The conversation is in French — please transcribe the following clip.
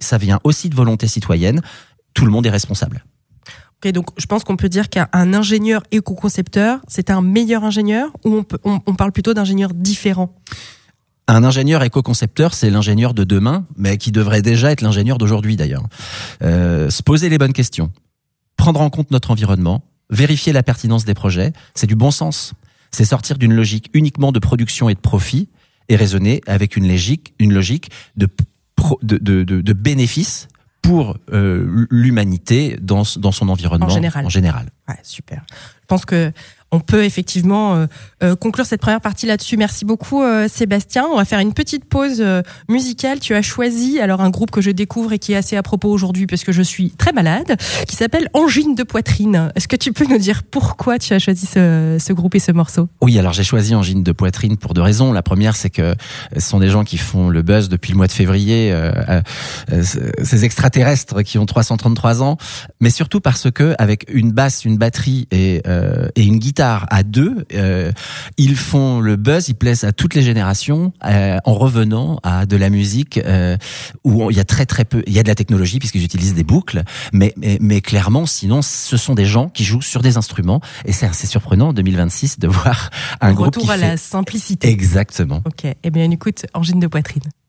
ça vient aussi de volonté citoyenne. Tout le monde est responsable. Ok, donc je pense qu'on peut dire qu'un ingénieur éco-concepteur, c'est un meilleur ingénieur, ou on parle plutôt d'ingénieur différent? Un ingénieur éco-concepteur, c'est l'ingénieur de demain, mais qui devrait déjà être l'ingénieur d'aujourd'hui d'ailleurs. Se poser les bonnes questions, prendre en compte notre environnement, vérifier la pertinence des projets, c'est du bon sens. C'est sortir d'une logique uniquement de production et de profit et raisonner avec une logique de bénéfice pour l'humanité dans son environnement en général. Ouais, super. Je pense que on peut effectivement conclure cette première partie là-dessus. Merci beaucoup Sébastien. On va faire une petite pause musicale. Tu as choisi alors un groupe que je découvre et qui est assez à propos aujourd'hui parce que je suis très malade, qui s'appelle Angine de poitrine. Est-ce que tu peux nous dire pourquoi tu as choisi ce groupe et ce morceau? Oui, alors j'ai choisi Angine de poitrine pour deux raisons. La première, c'est que ce sont des gens qui font le buzz depuis le mois de février, ces extraterrestres qui ont 333 ans, mais surtout parce que avec une basse, une batterie et une guitare à deux, ils font le buzz, ils plaisent à toutes les générations en revenant à de la musique où il y a très peu, il y a de la technologie puisqu'ils utilisent des boucles, mais clairement, sinon, ce sont des gens qui jouent sur des instruments et c'est assez surprenant en 2026 de voir un groupe retour à la simplicité. Exactement. Ok, eh bien écoute, Angine de poitrine.